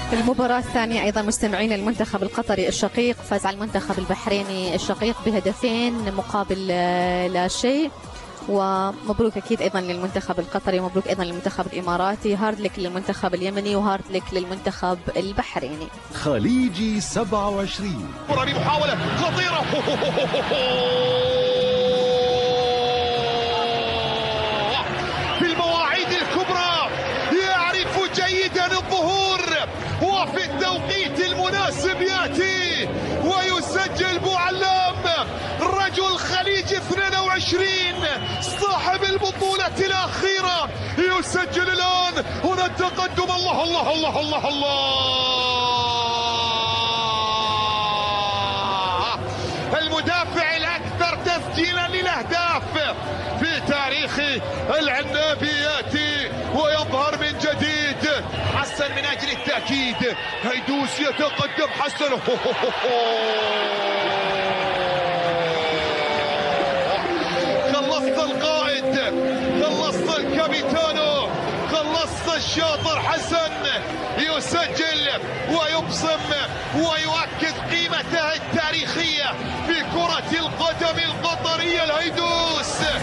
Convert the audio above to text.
المباراة الثانية أيضا مستمعين، المنتخب القطري الشقيق فاز على المنتخب البحريني الشقيق بهدفين مقابل لا شيء. ومبروك أكيد أيضا للمنتخب القطري، ومبروك أيضا للمنتخب الإماراتي، هارد لك للمنتخب اليمني وهارد لك للمنتخب البحريني. خليجي 27 محاولة خطيرة في المواعيد الكبرى، يعرف جيدا الظهور وفي التوقيت المناسب يأتي ويسجل بوعلام رجل خليج 22 صاحب البطولة الأخيرة، يسجل الآن. هنا التقدم، الله الله الله الله الله، المدافع الأكثر تسجيلا للأهداف في تاريخ العنابي يأتي ويظهر من جديد. حسن من أجل التأكيد، هيدوس يتقدم، حسن خلصت القائد، خلصت الكابيتانو، خلصت الشاطر حسن، يسجل ويبصم ويؤكد قيمته التاريخية في كرة القدم القطرية. الهيدوس